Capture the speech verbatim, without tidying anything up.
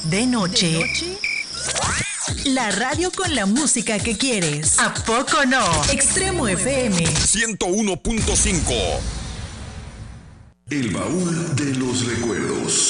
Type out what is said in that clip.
de noche. La radio con la música que quieres. ¿A poco no? Extremo F M ciento uno punto cinco. El baúl de los recuerdos.